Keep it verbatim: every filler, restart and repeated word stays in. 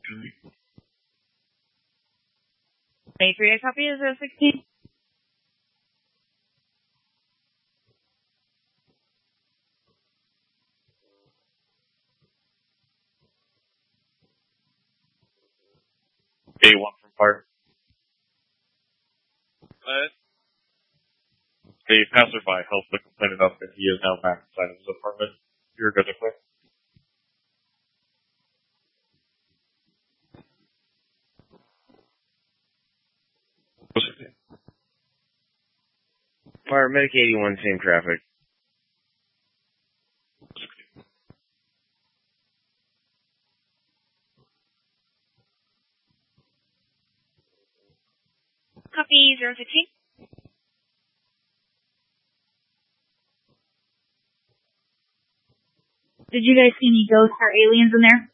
May three, I copy is zero sixteen. A one from fire. What? A passerby helps the complainant up, and he is now back inside of his apartment. You're good to clear. Fire Medic eighty-one, same traffic. Copy zero sixteen. Did you guys see any ghosts or aliens in there?